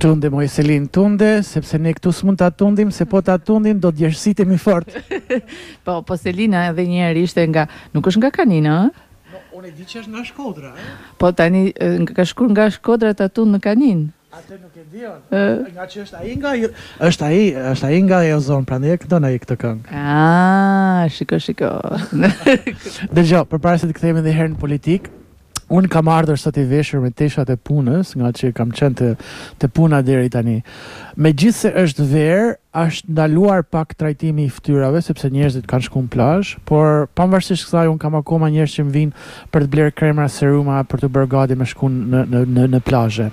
Tunde moj Selin, tunde, sepse ne këtu s'mund ta tundim, se po ta tundim do djersitemi fort. Po Selina edhe një herë ishte nuk është nga Kanina, ë? Unë e di që është nga Shkodra, Po tani ka shkuar nga Shkodra ta tund në Kanin. Atë nuk e di unë. Nga që është ai nga ajo zonë, prandaj e këndon ai këtë këngë. Shiko. Dëgjoj, përpara se të kthehemi edhe herë në politikë, unë kam ardhur sot i veshur me teshat e punës, nga që kam qenë të puna deri tani. Megjithse është verë, është ndaluar pak trajtimi i fytyrave sepse njerëzit kanë shkuar në plazh, por pavarësisht kësaj unë kam akoma njerëz që më vinë për të blerë kremra, seruma për të bërë gati me shkuën në plazhe.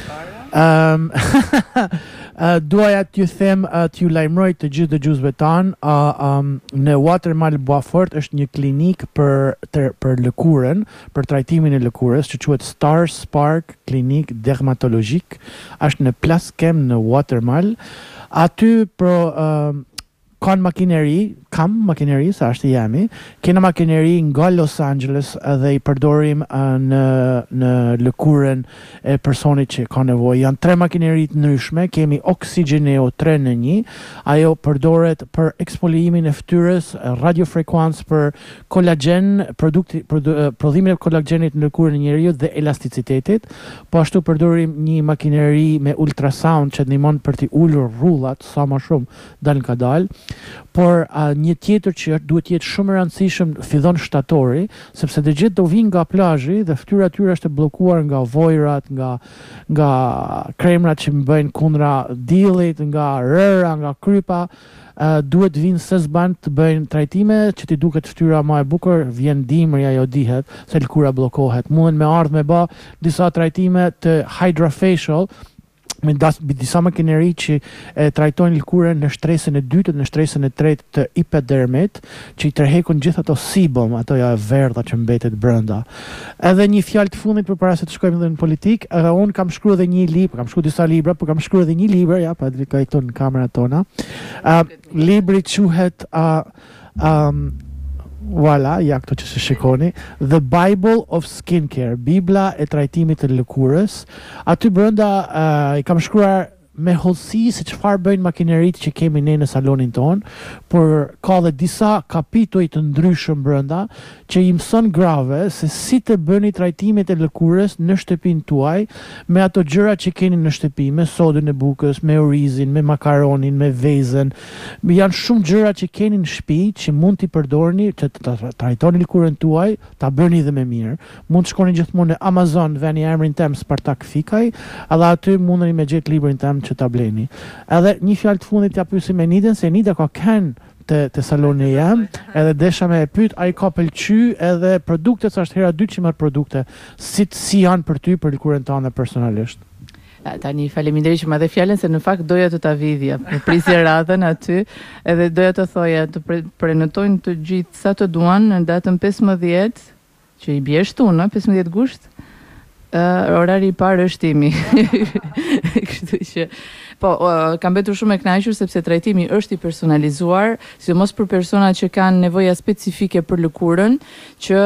Duaja t'ju them, t'ju lajmëroj të gjithë dëgjuesve tanë, në Watermal Boafort është një klinik për lëkurën, për trajtimin e lëkurës, që quhet Star Spark Klinik Dermatologjik, është në Plas Kem në Watermal. Aty kam makineri, sa është jemi, kena makineri nga Los Angeles dhe i përdorim në lëkurën e personit që ka nevojë. Janë 3 makineri të ndryshme, kemi Oxygeneo 3-në-1, ajo përdoret për ekspoliimin e fytyrës, radiofrekuencë për kolagen, prodhimin e kolagjenit në lëkurën e njeriut dhe elasticitetit. Po ashtu përdorim një makineri me ultrasound që ndihmon për t'i ulur rrullat sa më shumë dal nga dal. Por një tjetër që duhet të jetë shumë e rëndësishëm fillon shtatori, sepse të gjithë do vinë nga plazhi dhe fytyra e tyre është e bllokuar nga vojrat, nga kremrat që bëjnë kundra diellit, nga rëra, nga krypa. Duhet vinë se s'ban të bëjnë trajtime që t'i duket fytyra më e bukur, vjen dimri, ajo dihet se lëkura bllokohet. Munden me ardhmë me bë disa trajtime të hydrofacial me disa makineri që trajtojnë lëkurën në shtresën e dytë dhe në shtresën e tretë të epidermit, që i tërheqin gjithë ato sebum, ato verdha që mbetet brenda. Edhe një fjalë të fundit përpara se të shkojmë edhe në politikë, unë kam shkruar edhe një libër, kam shkruar disa libra, por kam shkruar edhe një libër, ja, pa drejtë këtu në kamerat tona. Libri quhet voilà, ja këto që se shikoni, The Bible of Skincare, Bibla e trajtimit të lëkurës. Aty brenda i kam shkruar me hollësi se çfarë bëjnë makinerit që kemi ne në salonin ton, por ka dhe disa kapituj të ndryshëm brenda që i mëson grave se si të bëni trajtimet e lëkurës në shtëpinë tuaj me ato gjëra që keni në shtëpi, me sodën e bukës, me orizin, me makaronin, me vezën. Janë shumë gjëra që keni në shtëpi që mund t'i përdorni që të trajtoni lëkurën tuaj, ta bëni dhe me mirë. Mund të shkoni gjithmonë në Amazon, veni emrin tem Spartak Fikaj, edhe aty mundeni me gjetë librin tem që ta bleni. Edhe një fjalë të fundit t'ja pyesim Eniden, se Enida ka kënë të saloni jam, edhe desha me e pyet, ai ka pëlqy edhe produktet, sa është hera 2 që marr produkte, si janë për ty për lëkurën tënde personalisht. Tani faleminderit që më dhe fjalën, se në fakt doja të ta vidhja, më prisje radhën aty, edhe doja të thoja të prenotojnë të gjithë sa të duan në datën 15, që i bie shtunë, 15 gusht. Orari i parë është imi. Kështu që kam betur shumë e kënaqur sepse trajtimi është i personalizuar, sidomos për personat që kanë nevoja specifike për lëkurën, që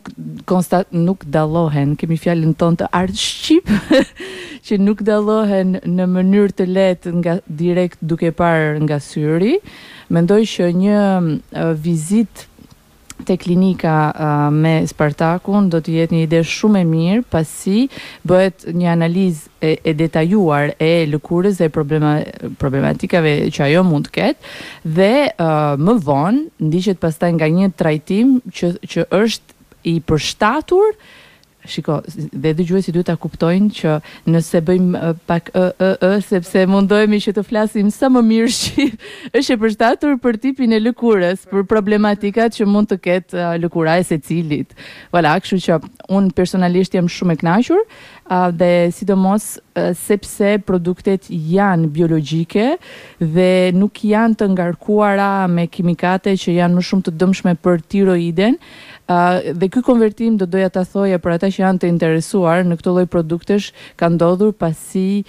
nuk dallohen, kemi fjalën tonë të art shqip, që nuk dallohen në mënyrë të lehtë nga direkt duke parë nga syri. Mendoj që një vizitë te klinika me Spartakun do të jetë një ide shumë e mirë, pasi bëhet një analizë e detajuar e lëkurës dhe problematikave që ajo mund të ketë, dhe më vonë ndiqet pastaj nga një trajtim që është i përshtatur. Shiko, dhe dëgjuesi duhet ta kuptojnë që nëse bëjmë pak sepse mundohemi që të flasim sa më mirë shqip, është e përshtatur për tipin e lëkurës, për problematikat që mund të ketë lëkura e secilit. Voilà, kështu që unë personalisht jam shumë e kënaqur, dhe sidomos sepse produktet janë biologjike dhe nuk janë të ngarkuara me kimikate që janë më shumë të dëmshme për tiroiden. Dhe ky konvertim do doja ta thoja për ata që janë të interesuar në këtë lloj produktesh, ka ndodhur pasi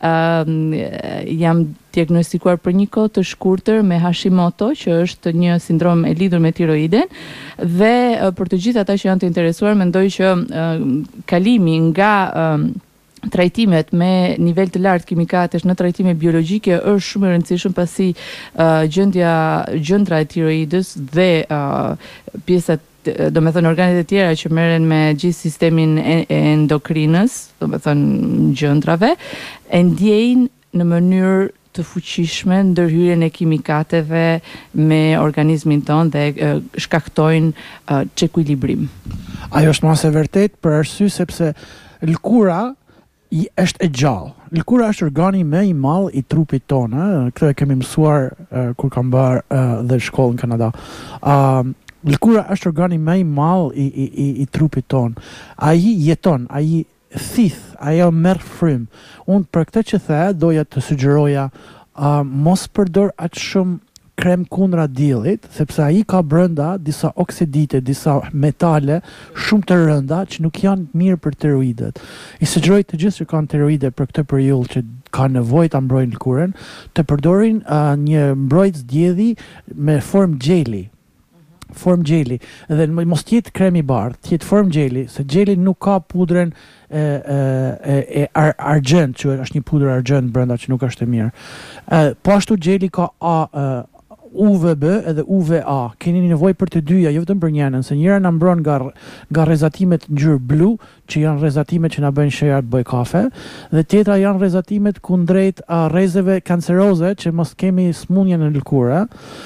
jam diagnostikuar për një kohë të shkurtër me Hashimoto, që është një sindrom e lidhur me tiroiden, dhe për të gjithë ata që janë të interesuar, mendoj që kalimi nga trajtimet me nivel të lartë kimikatesh në trajtime biologjike është shumë e rëndësishëm pasi gjëndra e tiroidës dhe pjesat do me thënë organet e tjera që merren me gjithë sistemin endokrinës, do me thënë gjëndrave, e ndjejnë në mënyrë të fuqishme ndërhyrjen e kimikateve me organizmin tonë dhe shkaktojnë çekuilibrim. Ajo është masë e vërtet për arsye sepse lëkura është e gjallë. Lëkura është organi më i madh i trupit tonë, këtë e kemi mësuar kur kam bërë dhe shkollë në Kanada. Lëkura është organi më i madh i trupit tonë. Ai jeton, ai thith, ajo merr frym. Unë për këtë që the, doja të sugjeroja mos përdor aq shumë krem kundra diellit, sepse ai ka brenda disa oksidite, disa metale shumë të rënda që nuk janë mirë për tiroidet. I sugjeroj të gjithë që kanë tiroide për këtë periudhë që ka nevojë ta mbrojnë lëkurën, të përdorin një mbrojtës dielli me formë gjeli. Formë gjeli, dhe mos tjetë krem i bardhë, tjetë formë gjeli, se gjeli nuk ka pudrën argjend, që është një pudrë argjend brenda që nuk është e mirë. Po ashtu gjeli ka UVB edhe UVA. Keni nevojë për të dyja, jo vetëm për njërin, se njëra na mbron nga rrezatimet ngjyrë blu, që janë rrezatimet që na bëjnë sheja të bëj kafe, dhe tjetra janë rrezatimet kundrejt rrezeve kanceroze që mos kemi smundje në lëkurë.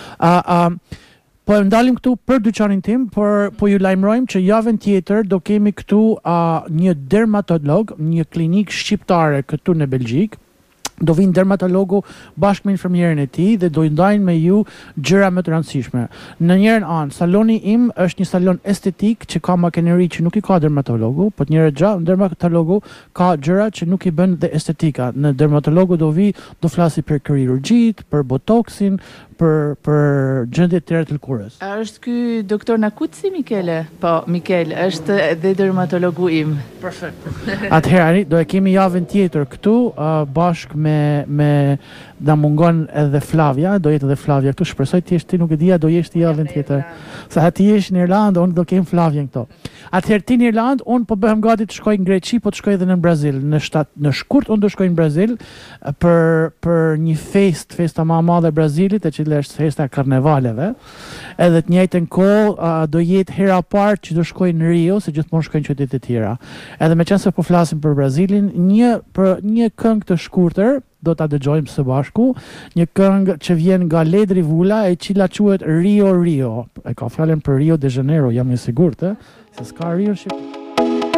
Po ndalim këtu për dyqanin tim, por po ju lajmërojmë që javën tjetër do kemi këtu një dermatolog, një klinikë shqiptare këtu në Belgjik. Do vinë dermatologu bashkë me infermierin e tij dhe do i ndajnë me ju gjëra më të rëndësishme. Në njërin anë, saloni im është një salon estetik që ka makineri që nuk i ka dermatologu, po dermatologu ka gjëra që nuk i bën dhe estetika. Në dermatologu do flasi për kirurgjit, për botoksin, për gjendje të tjera të lëkurës. A është ky doktor Nakutsi, Mikele? Po, Mikel, është dhe dermatologu im. Perfekt. Atëherë, do e kemi javën tjetër këtu, bashkë me da mungon edhe Flavia, do jetë edhe Flavia këtu, shpresoj ti nuk e dia, do jesh ti javën tjetër. Sa ti jesh në Irlandë, unë do kem Flavian këto. Atëherë ti në Irlandë, unë po bëhem gati të shkoj në Greqi, po të shkoj edhe në Brazil. Në shkurt unë do shkoj në Brazil për një festa më e madhe e Brazilit, e cila është festa e karnevaleve. Edhe të njëjtën kohë do jetë hera parë që do shkoj në Rio, se gjithmonë shkoj në qytete të tjera. Edhe meqense po flasim për Brazilin, një këngë të shkurtër do ta dëgjojmë së bashku, një këngë që vjen nga Ledri Vula, e cila quhet Rio Rio. E ka fjalën për Rio de Janeiro, jam i sigurt, se s'ka Rio Shqipëri.